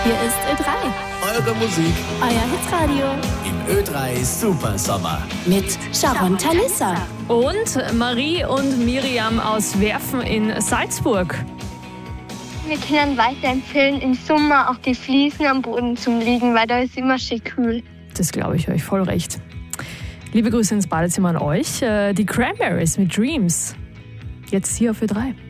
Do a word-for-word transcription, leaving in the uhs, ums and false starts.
Hier ist Ö drei. Eure Musik. Euer Hitradio. Im Ö drei Supersommer. Mit Sharon Talissa. Und Marie und Miriam aus Werfen in Salzburg. Wir können weiterempfehlen, im Sommer auch die Fliesen am Boden zu liegen, weil da ist immer schön kühl. Das glaube ich euch, voll recht. Liebe Grüße ins Badezimmer an euch. Die Cranberries mit Dreams. Jetzt hier auf Ö drei.